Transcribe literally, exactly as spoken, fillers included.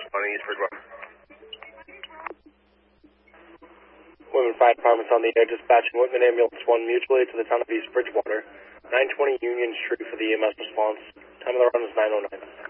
responding East Bridgewater. Women Fire Department's on the air dispatching Whitman Ambulance one mutually to the town of East Bridgewater. nine twenty Union Street for the E M S response. Time of the run is nine oh nine.